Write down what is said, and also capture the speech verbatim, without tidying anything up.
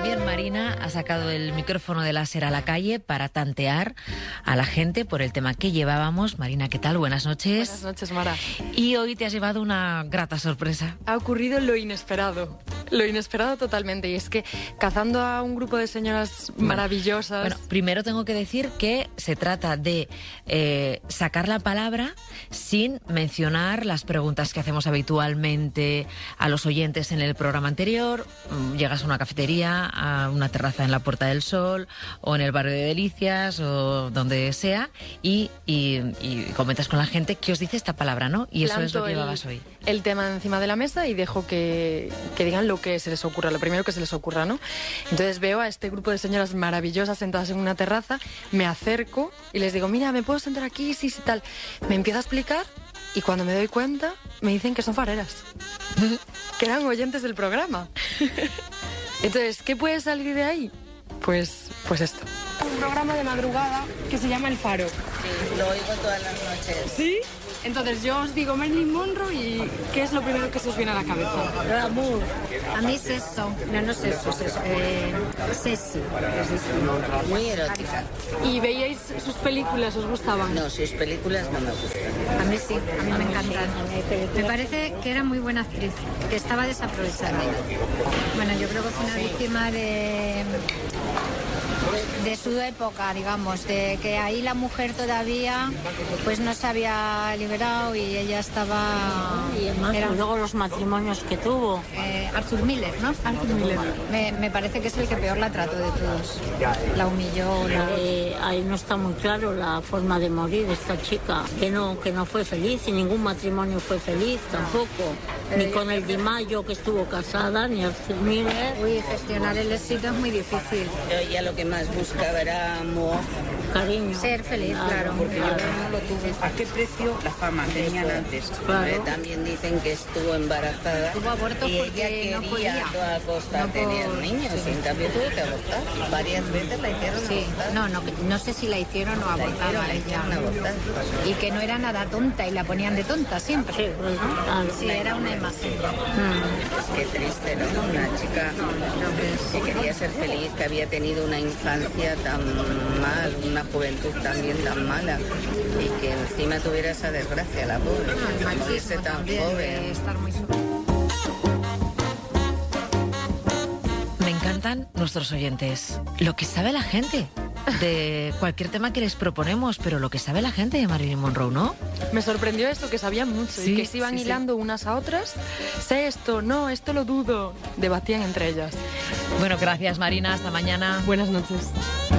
también Marina ha sacado el micrófono de láser a la calle para tantear a la gente por el tema que llevábamos. Marina, ¿qué tal? Buenas noches. Buenas noches, Mara. Y hoy te has llevado una grata sorpresa. Ha ocurrido lo inesperado, lo inesperado totalmente. Y es que cazando a un grupo de señoras maravillosas... Bueno, primero tengo que decir que se trata de eh, sacar la palabra sin mencionar las preguntas que hacemos habitualmente a los oyentes en el programa anterior. Llegas a una cafetería, a una terraza en la Puerta del Sol o en el barrio de Delicias o donde sea y, y, y comentas con la gente qué os dice esta palabra, ¿no? Y eso es lo que llevabas hoy. El tema encima de la mesa y dejo que, que digan lo que se les ocurra, lo primero que se les ocurra, ¿no? Entonces veo a este grupo de señoras maravillosas sentadas en una terraza, me acerco y les digo, mira, ¿me puedo sentar aquí? Sí, sí, tal. Me empieza a explicar y cuando me doy cuenta me dicen que son fareras, que eran oyentes del programa. Entonces, ¿qué puede salir de ahí? Pues, pues esto. Un programa de madrugada que se llama El Faro. Sí, lo oigo todas las noches. ¿Sí? Entonces yo os digo Marilyn Monroe y ¿qué es lo primero que se os viene a la cabeza? Glamour. A mí es eso. No, no es eso. Es eso. Eh, sexy. Muy erótica. ¿Y veíais sus películas? ¿Os gustaban? No, sus películas no me gustan. A mí sí, a mí me encantan. Me parece que era muy buena actriz, que estaba desaprovechada. Bueno, yo creo que fue una víctima de... de su época, digamos, de que ahí la mujer todavía pues no se había liberado y ella estaba... Y además, era, luego los matrimonios que tuvo. Eh, Arthur Miller, ¿no? Arthur Miller. Me, me parece que es el que peor la trató de todos. La humilló. La... Eh, ahí no está muy claro la forma de morir de esta chica, que no, que no fue feliz y ningún matrimonio fue feliz tampoco. Ni con el Di Maio, que estuvo casada, ni Arthur Miller. Uy, gestionar el éxito es muy difícil. Yo ella lo que más buscaba era amor. Cariño. Ser feliz, claro. Porque yo no lo tuve. ¿A qué precio la fama tenían antes? Claro. Eh, también dicen que estuvo embarazada. Tuvo abortos y porque ella quería no podía. a toda costa No tener por- niños. sí. Y también tuvo que abortar. Varias veces la hicieron Sí, abortar. no, no, no sé si la hicieron o La abortaba hicieron, la ella. hicieron abortar. Y que no era nada tonta y la ponían de tonta siempre. Sí, pues, ¿no? Claro. Sí, era una imagen. Pues qué triste, ¿no? Una chica que quería ser feliz, que había tenido una infancia tan mal, una juventud también tan mala y que encima tuviera esa desgracia, la pobre, El que morirse machismo tan también, de joven. estar muy... Me encantan nuestros oyentes. Lo que sabe la gente de cualquier tema que les proponemos, pero lo que sabe la gente de Marilyn Monroe, ¿no? Me sorprendió esto, que sabían mucho Sí, y que se iban sí, sí. hilando unas a otras. Sé esto, no, esto lo dudo. Debatían entre ellas. Bueno, gracias Marina, hasta mañana. Buenas noches.